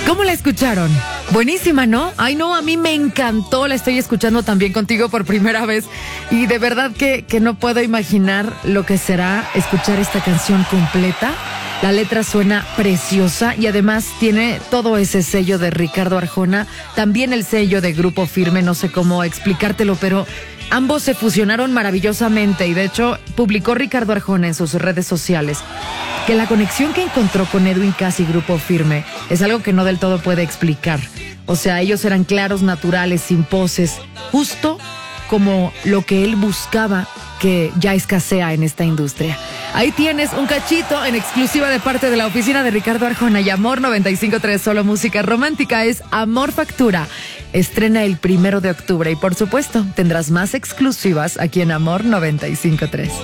¿Cómo la escucharon? Buenísima, ¿no? Ay, no, a mí me encantó. La estoy escuchando también contigo por primera vez. Y de verdad que no puedo imaginar lo que será escuchar esta canción completa. La letra suena preciosa y además tiene todo ese sello de Ricardo Arjona. También el sello de Grupo Firme, no sé cómo explicártelo, pero ambos se fusionaron maravillosamente. Y de hecho, publicó Ricardo Arjona en sus redes sociales que la conexión que encontró con Edwin Cass y Grupo Firme es algo que no del todo puede explicar. O sea, ellos eran claros, naturales, sin poses, justo como lo que él buscaba, que ya escasea en esta industria. Ahí tienes un cachito en exclusiva de parte de la oficina de Ricardo Arjona y Amor 95.3, solo música romántica, es Amor Factura. Estrena el 1 de octubre y por supuesto tendrás más exclusivas aquí en Amor 95.3.